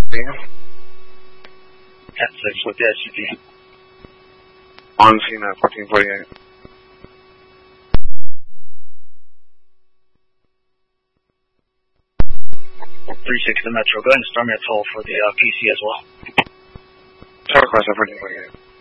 At 6 with the SUV. On scene at 1448. Well, 36 the Metro. Go ahead and start me a toll for the PC as well. Tower class at 1448.